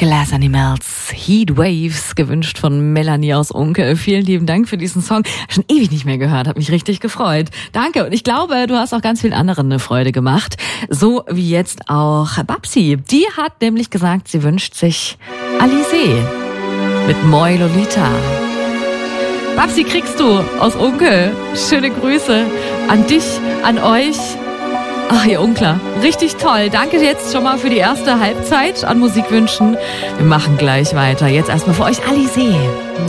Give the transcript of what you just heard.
Glass Animals, Heat Waves, gewünscht von Melanie aus Unke. Vielen lieben Dank für diesen Song. Schon ewig nicht mehr gehört, hat mich richtig gefreut. Danke. Und ich glaube, du hast auch ganz vielen anderen eine Freude gemacht. So wie jetzt auch Babsi. Die hat nämlich gesagt, sie wünscht sich Alizé mit Moi Lolita. Babsi, kriegst du aus Unke. Schöne Grüße an dich, an euch. Ach, ihr Unklar. Richtig toll. Danke jetzt schon mal für die erste Halbzeit an Musikwünschen. Wir machen gleich weiter. Jetzt erstmal für euch Alizé.